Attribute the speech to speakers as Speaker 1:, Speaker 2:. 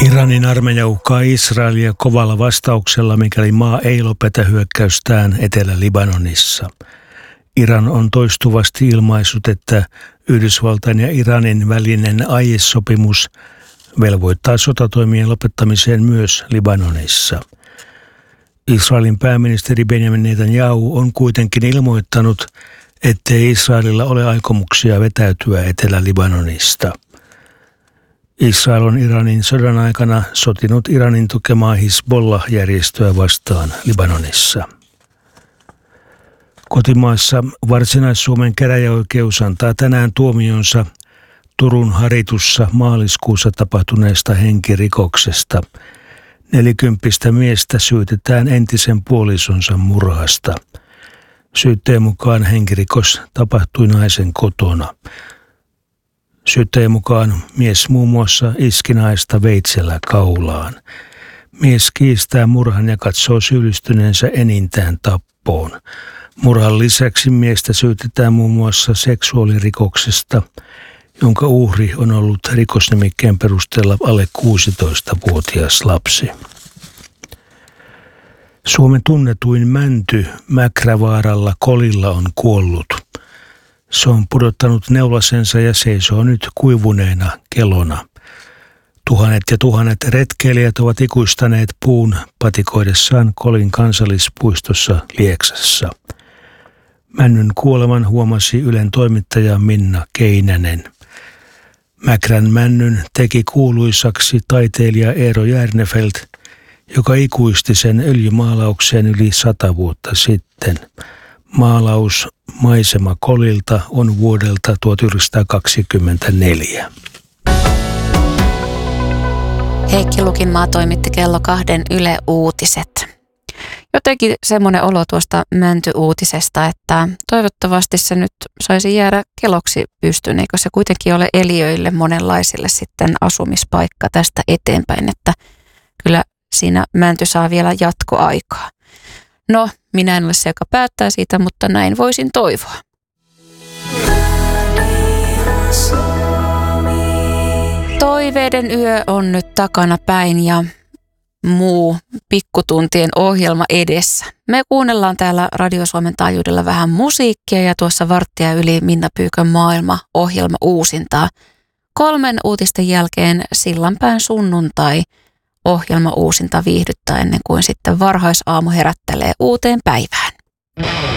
Speaker 1: Iranin armeija uhkaa Israelia kovalla vastauksella, mikäli maa ei lopeta hyökkäystään Etelä-Libanonissa. Iran on toistuvasti ilmaissut, että Yhdysvaltain ja Iranin välinen aiesopimus velvoittaa sotatoimien lopettamiseen myös Libanonissa. Israelin pääministeri Benjamin Netanyahu on kuitenkin ilmoittanut, ettei Israelilla ole aikomuksia vetäytyä Etelä-Libanonista. Israel on Iranin sodan aikana sotinut Iranin tukemaa Hizbollah-järjestöä vastaan Libanonissa. Kotimaassa Varsinais-Suomen käräjäoikeus antaa tänään tuomionsa Turun Haritussa maaliskuussa tapahtuneesta henkirikoksesta. 40 miestä syytetään entisen puolisonsa murhasta. Syytteen mukaan henkirikos tapahtui naisen kotona. Syyttäjän mukaan mies muun muassa iski naista veitsellä kaulaan. Mies kiistää murhan ja katsoo syyllistyneensä enintään tappoon. Murhan lisäksi miestä syytetään muun muassa seksuaalirikoksesta, jonka uhri on ollut rikosnimikkeen perusteella alle 16-vuotias lapsi. Suomen tunnetuin mänty Mäkrävaaralla Kolilla on kuollut. Se on pudottanut neulasensa ja seisoo nyt kuivuneena kelona. Tuhannet ja tuhannet retkeilijät ovat ikuistaneet puun patikoidessaan Kolin kansallispuistossa Lieksassa. Männyn kuoleman huomasi Ylen toimittaja Minna Keinänen. Mäkrän männyn teki kuuluisaksi taiteilija Eero Järnefelt, joka ikuisti sen öljymaalaukseen yli 100 vuotta sitten. Maalaus Maisema Kolilta on vuodelta 1924.
Speaker 2: Heikki Lukinmaa toimitti kello 2 Yle Uutiset. Jotenkin semmoinen olo tuosta mäntyuutisesta, että toivottavasti se nyt saisi jäädä keloksi pystyyn, eikö se kuitenkin ole eliöille monenlaisille sitten asumispaikka tästä eteenpäin, että kyllä siinä mänty saa vielä jatkoaikaa. No, minä en ole se, joka päättää siitä, mutta näin voisin toivoa. Toiveiden yö on nyt takana päin ja muu pikkutuntien ohjelma edessä. Me kuunnellaan täällä Radio Suomen taajuudella vähän musiikkia ja tuossa varttia yli Minna Pyykön maailma-ohjelma uusintaa. 3 uutisten jälkeen Sillanpään sunnuntai ohjelma uusinta viihdyttää ennen kuin sitten varhaisaamu herättelee uuteen päivään.